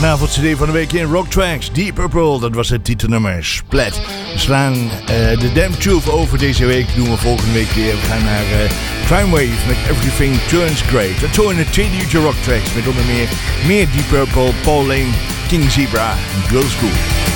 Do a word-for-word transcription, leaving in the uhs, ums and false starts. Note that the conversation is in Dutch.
Vanavond C D van de week in Rock Tracks. Deep Purple, dat was het titelnummer. Splat. We slaan uh, de Damn Truth over deze week. Doen we volgende week weer. We gaan naar uh, Crime Wave met Everything Turns Great. Dat zo in de tweede uurtje Rock Tracks. Met onder meer meer Deep Purple, Paul Lane, King Zebra en Girl School.